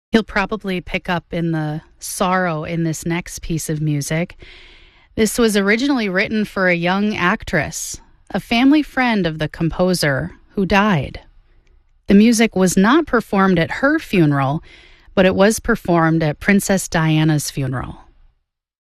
You'll probably pick up in the sorrow in this next piece of music. This was originally written for a young actress, a family friend of the composer who died. The music was not performed at her funeral, but it was performed at Princess Diana's funeral.